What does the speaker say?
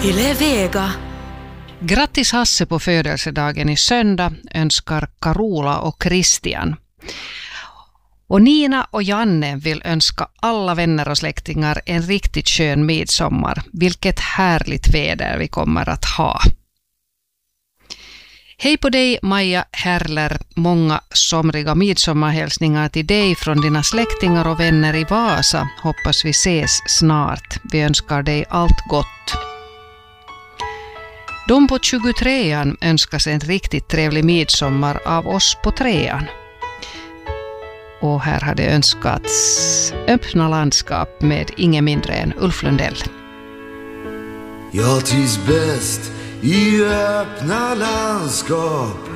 Yle Vega. Grattis Hasse på födelsedagen i söndag önskar Carola och Christian. Och Nina och Janne vill önska alla vänner och släktingar en riktigt skön midsommar. Vilket härligt väder vi kommer att ha. Hej på dig Maja Herler, många somriga midsommarhälsningar till dig från dina släktingar och vänner i Vasa. Hoppas vi ses snart. Vi önskar dig allt gott. De på 23an önskas en riktigt trevlig midsommar av oss på 3an. Och här har det önskats öppna landskap med ingen mindre än Ulf Lundell. Jag trivs bäst i öppna landskap,